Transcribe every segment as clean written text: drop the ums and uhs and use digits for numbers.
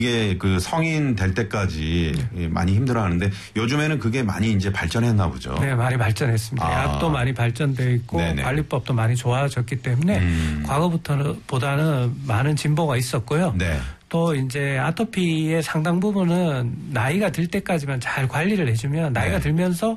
이게 그 성인 될 때까지 많이 힘들어하는데 요즘에는 그게 많이 이제 발전했나 보죠. 네, 많이 발전했습니다. 약도 많이 발전되어 있고 네네. 관리법도 많이 좋아졌기 때문에 과거보다는 많은 진보가 있었고요. 네. 또 이제 아토피의 상당 부분은 나이가 들 때까지만 잘 관리를 해주면 나이가 들면서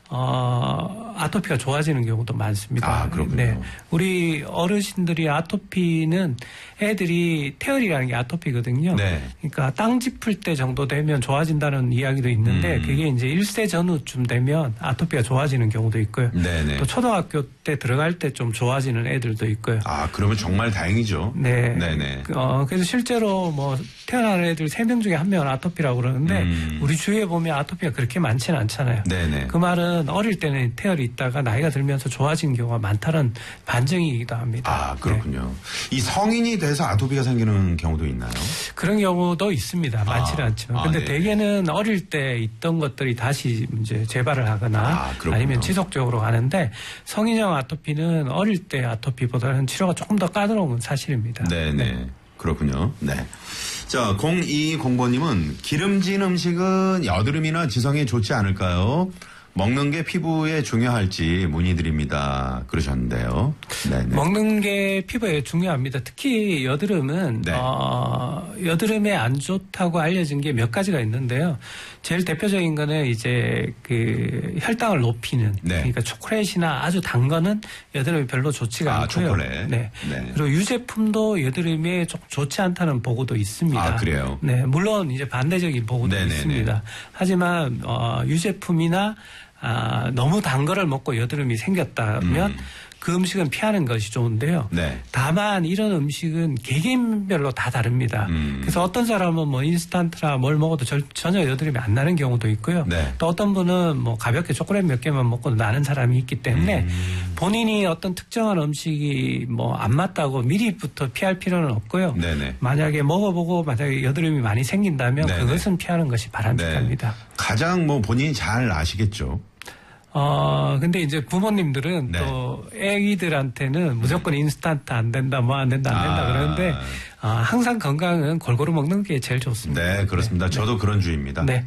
아토피가 좋아지는 경우도 많습니다. 아, 그렇군요. 네. 우리 어르신들이 아토피는 애들이 태열이라는 게 아토피거든요. 네. 그러니까 땅 짚을 때 정도 되면 좋아진다는 이야기도 있는데 그게 이제 1세 전후쯤 되면 아토피가 좋아지는 경우도 있고요. 네네. 또 초등학교 때 들어갈 때 좀 좋아지는 애들도 있고요. 아, 그러면 정말 다행이죠. 네. 네네. 그래서 실제로 뭐 태어난 애들 3명 중에 1명은 아토피라고 그러는데 우리 주위에 보면 아토피가 그렇게 많지는 않잖아요. 네네. 그 말은 어릴 때는 태열이 있다가 나이가 들면서 좋아지는 경우가 많다는 반증이기도 합니다. 아, 그렇군요. 네. 이 성인이 돼서 아토피가 생기는 경우도 있나요? 그런 경우도 있습니다. 많지는 않지만. 근데 대개는 어릴 때 있던 것들이 다시 이제 재발을 하거나 아니면 지속적으로 가는데 성인형 아토피는 어릴 때 아토피보다는 치료가 조금 더 까다로운 건 사실입니다. 네네. 네. 그렇군요. 네. 자, 0205번님은 기름진 음식은 여드름이나 지성에 좋지 않을까요? 먹는 게 피부에 중요할지 문의드립니다. 그러셨는데요. 네네. 먹는 게 피부에 중요합니다. 특히 여드름은 네. 여드름에 안 좋다고 알려진 게 몇 가지가 있는데요. 제일 대표적인 거는 이제 그 혈당을 높이는 네. 그러니까 초콜릿이나 아주 단 거는 여드름이 별로 좋지가 않고요. 초콜릿. 네. 네. 그리고 유제품도 여드름에 좋지 않다는 보고도 있습니다. 아, 그래요? 네. 물론 이제 반대적인 보고도 네네네. 있습니다. 하지만 유제품이나 너무 단 거를 먹고 여드름이 생겼다면 그 음식은 피하는 것이 좋은데요. 네. 다만 이런 음식은 개개인별로 다 다릅니다. 그래서 어떤 사람은 뭐 인스턴트나 뭘 먹어도 전혀 여드름이 안 나는 경우도 있고요. 네. 또 어떤 분은 뭐 가볍게 초콜릿 몇 개만 먹고도 나는 사람이 있기 때문에 본인이 어떤 특정한 음식이 뭐 안 맞다고 미리부터 피할 필요는 없고요. 네네. 만약에 먹어보고 만약에 여드름이 많이 생긴다면 네네. 그것은 피하는 것이 바람직합니다. 네. 가장 뭐 본인이 잘 아시겠죠. 근데 이제 부모님들은 네. 또 애기들한테는 무조건 인스턴트 안 된다, 뭐 안 된다, 그러는데, 항상 건강은 골고루 먹는 게 제일 좋습니다. 네, 그렇습니다. 네. 저도 그런 주의입니다. 네.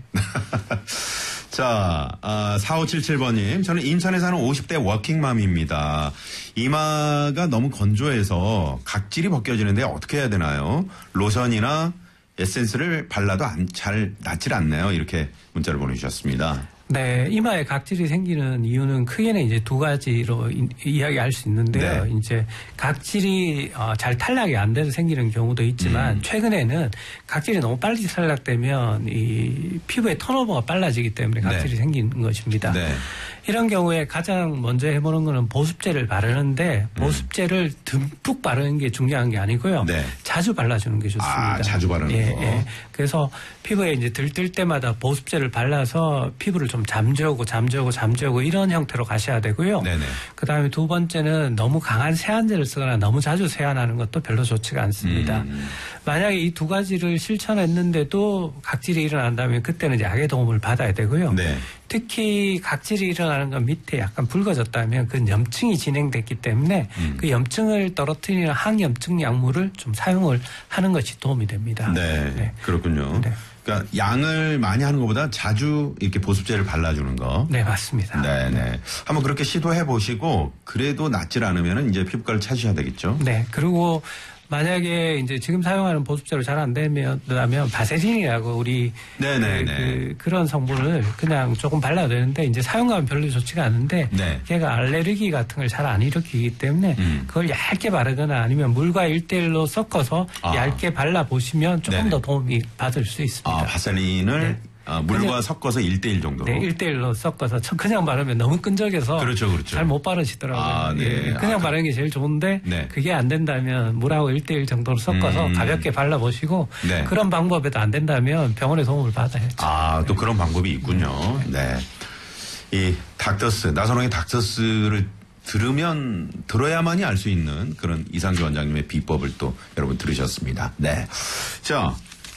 자, 4577번님. 저는 인천에 사는 50대 워킹맘입니다. 이마가 너무 건조해서 각질이 벗겨지는데 어떻게 해야 되나요? 로션이나 에센스를 발라도 잘 낫질 않네요. 이렇게 문자를 보내주셨습니다. 네, 이마에 각질이 생기는 이유는 크게는 이제 두 가지로 이야기할 수 있는데요. 네. 이제 각질이 잘 탈락이 안 돼서 생기는 경우도 있지만 최근에는 각질이 너무 빨리 탈락되면 이 피부의 턴오버가 빨라지기 때문에 각질이 네. 생기는 것입니다. 네. 이런 경우에 가장 먼저 해보는 거는 보습제를 바르는데 보습제를 듬뿍 바르는 게 중요한 게 아니고요. 네. 자주 발라주는 게 좋습니다. 자주 바르는 거. 예. 그래서 피부에 이제 들뜰 때마다 보습제를 발라서 피부를 좀 잠재우고 이런 형태로 가셔야 되고요. 네네. 그다음에 두 번째는 너무 강한 세안제를 쓰거나 너무 자주 세안하는 것도 별로 좋지가 않습니다. 만약에 이 두 가지를 실천했는데도 각질이 일어난다면 그때는 약의 도움을 받아야 되고요. 네. 특히 각질이 일어나는 건 밑에 약간 붉어졌다면 그 염증이 진행됐기 때문에 그 염증을 떨어뜨리는 항염증 약물을 좀 사용을 하는 것이 도움이 됩니다. 네, 네. 그렇군요. 네. 그러니까 양을 많이 하는 것보다 자주 이렇게 보습제를 발라주는 거. 네, 맞습니다. 네네. 한번 그렇게 시도해 보시고 그래도 낫질 않으면 이제 피부과를 찾으셔야 되겠죠. 네, 그리고 만약에 이제 지금 사용하는 보습제로 잘 안 된다면 바세린이라고 우리 그런 성분을 그냥 조금 발라야 되는데 이제 사용감은 별로 좋지가 않은데 네. 걔가 알레르기 같은 걸 잘 안 일으키기 때문에 그걸 얇게 바르거나 아니면 물과 1:1로 섞어서 얇게 발라 보시면 조금 더 도움이 받을 수 있습니다. 바세린을 네. 물과 섞어서 1:1 정도로? 네, 1:1로 섞어서 그냥 바르면 너무 끈적여서 그렇죠. 잘 못 바르시더라고요. 네. 예, 그냥 바르는 게 제일 좋은데 네. 그게 안 된다면 물하고 1:1 정도로 섞어서 가볍게 발라보시고 네. 그런 방법에도 안 된다면 병원의 도움을 받아야죠. 또 그런 방법이 있군요. 네. 이 닥터스, 나선홍의 닥터스를 들어야만이 알 수 있는 그런 이상주 원장님의 비법을 또 여러분 들으셨습니다. 네. 자,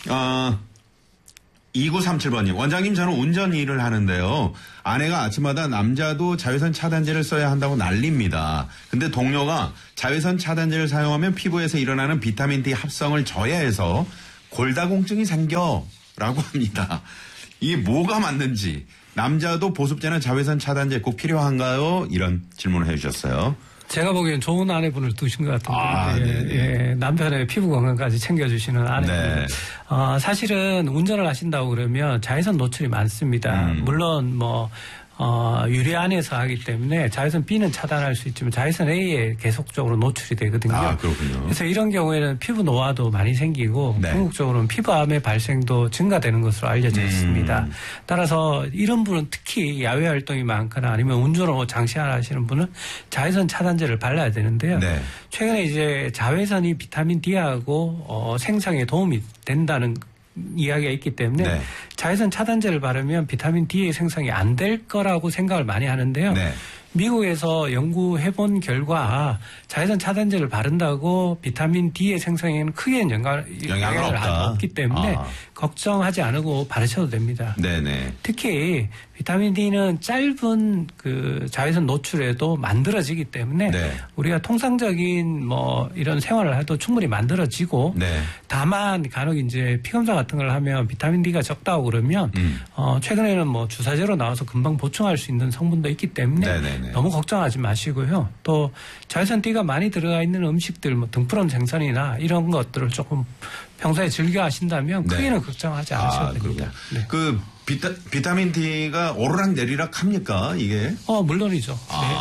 2937번님, 원장님 저는 운전 일을 하는데요. 아내가 아침마다 남자도 자외선 차단제를 써야 한다고 난립니다. 근데 동료가 자외선 차단제를 사용하면 피부에서 일어나는 비타민 D 합성을 저해해서 골다공증이 생겨라고 합니다. 이게 뭐가 맞는지 남자도 보습제나 자외선 차단제 꼭 필요한가요? 이런 질문을 해주셨어요. 제가 보기엔 좋은 아내분을 두신 것 같은데 예, 남편의 피부 건강까지 챙겨주시는 아내분. 네. 사실은 운전을 하신다고 그러면 자외선 노출이 많습니다. 물론 뭐 유리 안에서 하기 때문에 자외선 B는 차단할 수 있지만 자외선 A에 계속적으로 노출이 되거든요. 아, 그렇군요. 그래서 이런 경우에는 피부 노화도 많이 생기고 네. 궁극적으로는 피부암의 발생도 증가되는 것으로 알려져 있습니다. 따라서 이런 분은 특히 야외 활동이 많거나 아니면 운전을 장시하시는 분은 자외선 차단제를 발라야 되는데요. 네. 최근에 이제 자외선이 비타민 D하고 생성에 도움이 된다는 이야기가 있기 때문에 네. 자외선 차단제를 바르면 비타민 D의 생성이 안 될 거라고 생각을 많이 하는데요. 네. 미국에서 연구해본 결과 자외선 차단제를 바른다고 비타민 D의 생성에는 크게 영향을 없기 때문에 걱정하지 않고 바르셔도 됩니다. 네네. 특히 비타민 D는 짧은 그 자외선 노출에도 만들어지기 때문에 네. 우리가 통상적인 뭐 이런 생활을 해도 충분히 만들어지고 네. 다만 간혹 이제 피검사 같은 걸 하면 비타민 D가 적다고 그러면 최근에는 뭐 주사제로 나와서 금방 보충할 수 있는 성분도 있기 때문에 네네네. 너무 걱정하지 마시고요. 또 자외선 D가 많이 들어가 있는 음식들, 뭐 등푸른 생선이나 이런 것들을 조금 평소에 즐겨 하신다면 크게는 네. 걱정하지 않으셔도 됩니다. 네. 그 비타민 D가 오르락 내리락 합니까 이게? 물론이죠.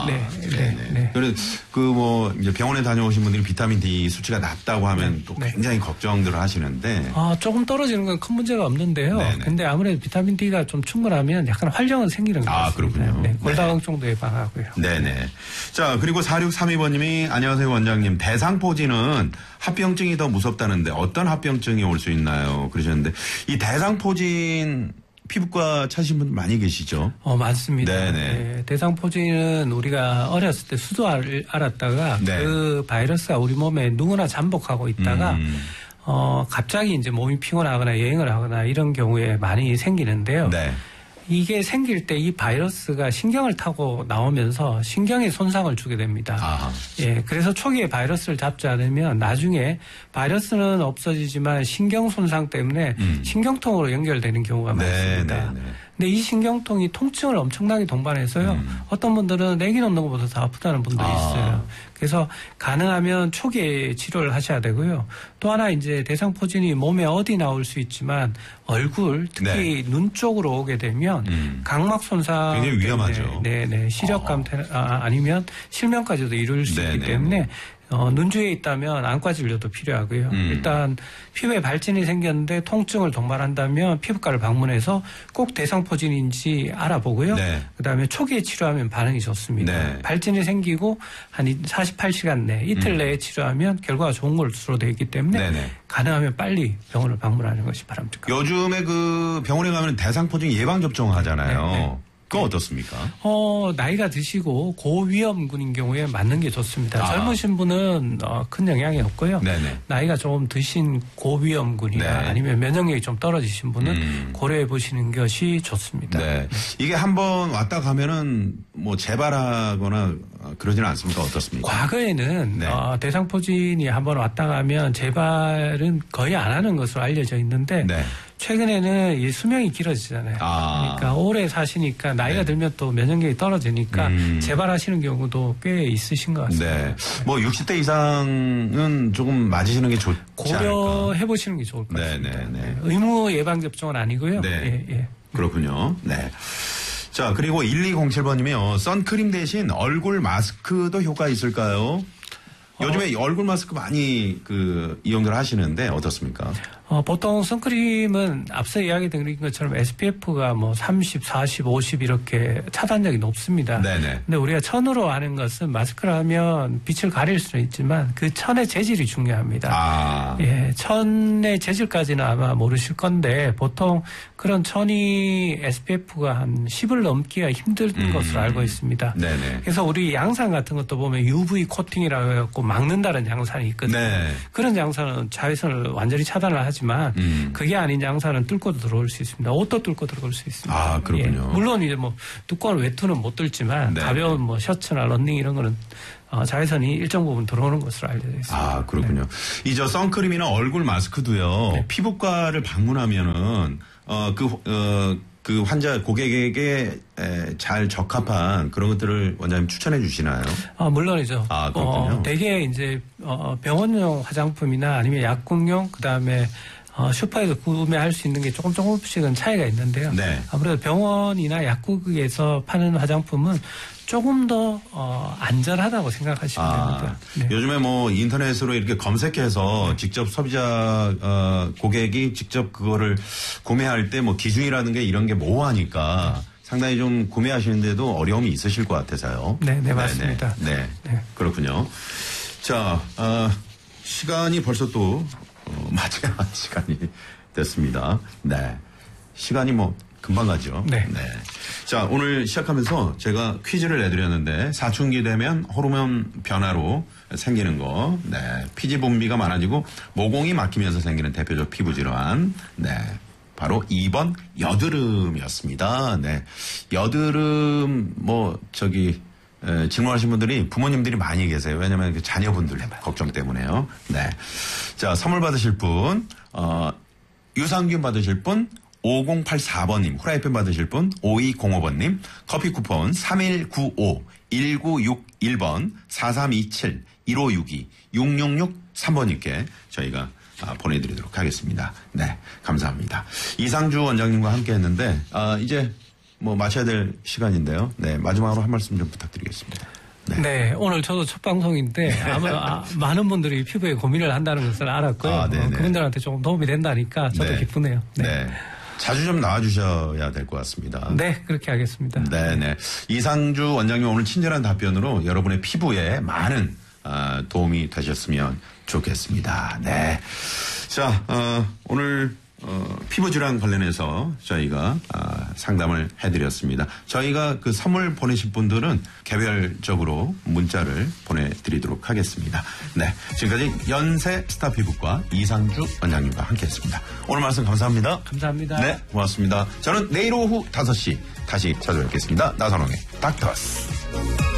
네. 그래서 그 뭐 이제 병원에 다녀오신 분들이 비타민 D 수치가 낮다고 하면 또 굉장히 걱정들을 하시는데. 조금 떨어지는 건 큰 문제가 없는데요. 근데 아무래도 비타민 D가 좀 충분하면 약간 활력은 생기는 것 같습니다. 그렇군요. 네. 골다공증도 예방하고요. 네네. 자, 그리고 4632번님이 안녕하세요 원장님. 대상포진은 합병증이 더 무섭다는데 어떤 합병증이 올 수 있나요? 그러셨는데 이 대상포진 피부과 찾으신 분 많이 계시죠? 많습니다. 네, 대상포진은 우리가 어렸을 때 수도 알았다가 네. 그 바이러스가 우리 몸에 누구나 잠복하고 있다가 갑자기 이제 몸이 피곤하거나 여행을 하거나 이런 경우에 많이 생기는데요. 네. 이게 생길 때 이 바이러스가 신경을 타고 나오면서 신경에 손상을 주게 됩니다. 아하. 예, 그래서 초기에 바이러스를 잡지 않으면 나중에 바이러스는 없어지지만 신경 손상 때문에 신경통으로 연결되는 경우가 많습니다. 근데 이 신경통이 통증을 엄청나게 동반해서요. 어떤 분들은 애기 놓는 것보다 더 아프다는 분들이 있어요. 그래서 가능하면 초기에 치료를 하셔야 되고요. 또 하나 이제 대상포진이 몸에 어디 나올 수 있지만 얼굴 특히 눈 쪽으로 오게 되면 각막 손상 굉장히 위험하죠. 네네 시력감 아니면 실명까지도 이룰 수 있기 때문에 눈 주위에 있다면 안과 진료도 필요하고요. 일단 피부에 발진이 생겼는데 통증을 동반한다면 피부과를 방문해서 꼭 대상포진인지 알아보고요. 네. 그다음에 초기에 치료하면 반응이 좋습니다. 네. 발진이 생기고 한 48시간 내 이틀 내에 치료하면 결과가 좋은 것으로 되어 있기 때문에 네네. 가능하면 빨리 병원을 방문하는 것이 바람직합니다. 요즘에 그 병원에 가면 대상포진 예방접종 하잖아요. 네. 그건 어떻습니까? 나이가 드시고 고위험군인 경우에 맞는 게 좋습니다. 젊으신 분은 큰 영향이 없고요. 네네. 나이가 조금 드신 고위험군이나 아니면 면역력이 좀 떨어지신 분은 고려해 보시는 것이 좋습니다. 네. 이게 한번 왔다 가면은 뭐 재발하거나 그러지는 않습니까? 어떻습니까? 과거에는 대상포진이 한번 왔다 가면 재발은 거의 안 하는 것으로 알려져 있는데 최근에는 이 수명이 길어지잖아요. 그러니까 오래 사시니까 나이가 들면 또 면역력이 떨어지니까 재발하시는 경우도 꽤 있으신 것 같습니다. 네. 뭐 60대 이상은 조금 맞으시는 게 좋지 않을까? 고려해 보시는 게 좋을 것 같습니다. 의무 예방 접종은 아니고요. 그렇군요. 네. 자, 그리고 1207번님이요. 선크림 대신 얼굴 마스크도 효과 있을까요? 요즘에 얼굴 마스크 많이 이용들 하시는데 어떻습니까? 보통 선크림은 앞서 이야기 드린 것처럼 SPF가 뭐 30, 40, 50 이렇게 차단력이 높습니다. 네네. 근데 우리가 천으로 하는 것은 마스크를 하면 빛을 가릴 수는 있지만 그 천의 재질이 중요합니다. 예, 천의 재질까지는 아마 모르실 건데 보통 그런 천이 SPF가 한 10을 넘기가 힘든 것으로 알고 있습니다. 네네. 그래서 우리 양산 같은 것도 보면 UV 코팅이라고 해갖고 막는다는 양산이 있거든요. 네. 그런 양산은 자외선을 완전히 차단을 하지만 그게 아닌 양산은 뚫고 들어올 수 있습니다. 옷도 뚫고 들어올 수 있습니다. 그렇군요. 예. 물론 이제 뭐 두꺼운 외투는 못 뚫지만 가벼운 뭐 셔츠나 런닝 이런 거는 자외선이 일정 부분 들어오는 것으로 알려져 있습니다. 아, 그렇군요. 네. 이 선크림이나 얼굴 마스크도요. 네. 피부과를 방문하면은 그 환자 고객에게 잘 적합한 그런 것들을 원장님 추천해 주시나요? 물론이죠. 아, 그렇군요. 대개 이제 병원용 화장품이나 아니면 약국용 그다음에 슈퍼에서 구매할 수 있는 게 조금씩은 차이가 있는데요. 네. 아무래도 병원이나 약국에서 파는 화장품은 조금 더 안전하다고 생각하시면 됩니다. 네. 요즘에 뭐 인터넷으로 이렇게 검색해서 직접 소비자 고객이 직접 그거를 구매할 때 뭐 기준이라는 게 이런 게 모호하니까 상당히 좀 구매하시는데도 어려움이 있으실 것 같아서요. 네, 맞습니다. 네. 그렇군요. 자, 시간이 벌써 또 마쳐야 할 시간이 됐습니다. 네. 시간이 뭐 금방 가죠. 네. 자, 오늘 시작하면서 제가 퀴즈를 내드렸는데 사춘기 되면 호르몬 변화로 생기는 거. 네. 피지 분비가 많아지고 모공이 막히면서 생기는 대표적 피부 질환. 네. 바로 2번 여드름이었습니다. 네. 여드름 질문하신 분들이 부모님들이 많이 계세요. 왜냐면 자녀분들 걱정 때문에요. 네. 자, 선물 받으실 분, 유산균 받으실 분, 5084번님, 후라이팬 받으실 분, 5205번님, 커피 쿠폰 3195, 1961번, 4327, 1562, 6663 3번님께 저희가 보내드리도록 하겠습니다. 네. 감사합니다. 이상주 원장님과 함께 했는데, 이제 마쳐야 될 시간인데요. 네. 마지막으로 한 말씀 좀 부탁드리겠습니다. 네. 오늘 저도 첫 방송인데 아마 많은 분들이 피부에 고민을 한다는 것을 알았고요. 그분들한테 조금 도움이 된다니까 저도 기쁘네요. 네. 자주 좀 나와주셔야 될 것 같습니다. 네, 그렇게 하겠습니다. 네네. 이상주 원장님 오늘 친절한 답변으로 여러분의 피부에 많은 도움이 되셨으면 좋겠습니다. 네. 자, 오늘 피부 질환 관련해서 저희가 상담을 해드렸습니다. 저희가 그 선물 보내실 분들은 개별적으로 문자를 보내드리도록 하겠습니다. 네, 지금까지 연세 스타 피부과 이상주 원장님과 함께했습니다. 오늘 말씀 감사합니다. 감사합니다. 네, 고맙습니다. 저는 내일 오후 5시 다시 찾아뵙겠습니다. 나선홍의 닥터스.